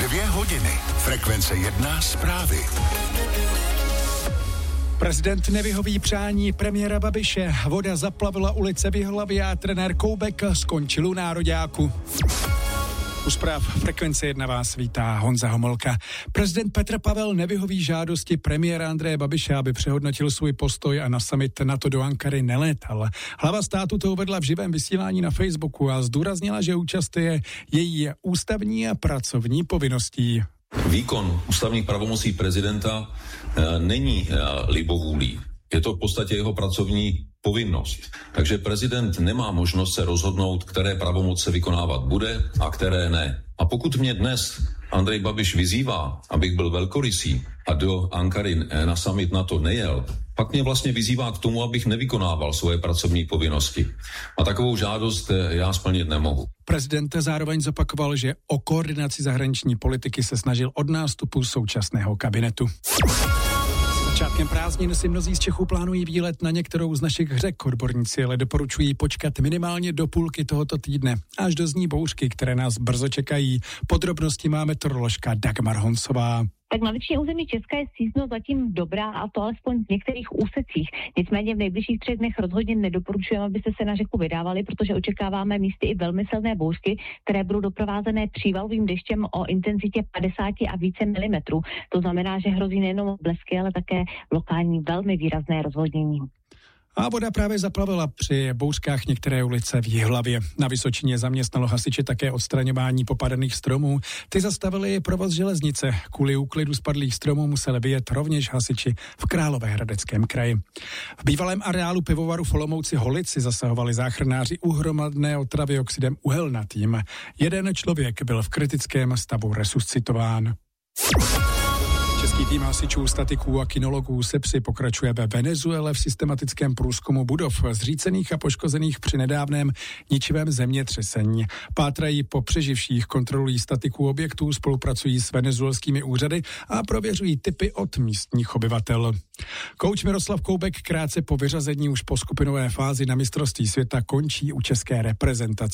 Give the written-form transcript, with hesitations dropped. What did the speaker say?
2 hodiny. Frekvence 1 zprávy. Prezident nevyhoví přání premiéra Babiše. Voda zaplavila ulice v Jihlavě a trenér Koubek skončil u nároďáku. U zpráv Frekvence 1 vás vítá Honza Homolka. Prezident Petr Pavel nevyhoví žádosti premiéra Andreje Babiše, aby přehodnotil svůj postoj a na summit NATO do Ankary nelétal. Hlava státu to uvedla v živém vysílání na Facebooku a zdůraznila, že účast je její ústavní a pracovní povinností. Výkon ústavních pravomocí prezidenta není libovůlí. Je to v podstatě jeho pracovní povinnost. Takže prezident nemá možnost se rozhodnout, které pravomoce vykonávat bude a které ne. A pokud mě dnes Andrej Babiš vyzývá, abych byl velkorysý a do Ankary na summit NATO nejel, pak mě vlastně vyzývá k tomu, abych nevykonával svoje pracovní povinnosti. A takovou žádost já splnit nemohu. Prezident zároveň zopakoval, že o koordinaci zahraniční politiky se snažil od nástupu současného kabinetu. Začátkem prázdnin si mnozí z Čechů plánují výlet na některou z našich řek. Odborníci ale doporučují počkat minimálně do půlky tohoto týdne, až dozní bouřky, které nás brzo čekají. Podrobnosti má meteoroložka Dagmar Honsová. Tak na většině území Česka je sízno zatím dobrá, a to alespoň v některých úsecích. Nicméně v nejbližších 3 dnech rozhodně nedoporučujeme, abyste se na řeku vydávali, protože očekáváme místy i velmi silné bouřky, které budou doprovázené přívalovým deštěm o intenzitě 50 a více milimetrů. To znamená, že hrozí nejenom blesky, ale také lokální velmi výrazné rozvodnění. A voda právě zaplavila při bouřkách některé ulice v Jihlavě. Na Vysočině zaměstnalo hasiče také odstraňování popadaných stromů. Ty zastavili provoz železnice. Kvůli úklidu spadlých stromů museli vyjet rovněž hasiči v Královéhradeckém kraji. V bývalém areálu pivovaru v Olomouci Holici zasahovali záchranáři u hromadné otravy oxidem uhelnatým. 1 člověk byl v kritickém stavu resuscitován. Český tým hasičů, statiků a kinologů SEPSI pokračuje ve Venezuele v systematickém průzkumu budov zřícených a poškozených při nedávném ničivém zemětřesení. Pátrají po přeživších, kontrolují statiku objektů, spolupracují s venezuelskými úřady a prověřují tipy od místních obyvatel. Kouč Miroslav Koubek krátce po vyřazení už po skupinové fázi na mistrovství světa končí u české reprezentace.